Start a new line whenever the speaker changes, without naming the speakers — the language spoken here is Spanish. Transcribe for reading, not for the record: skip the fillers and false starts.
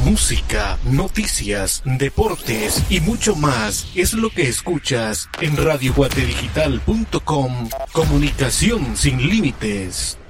Música, noticias, deportes y mucho más es lo que escuchas en radioguatedigital.com. Comunicación sin límites.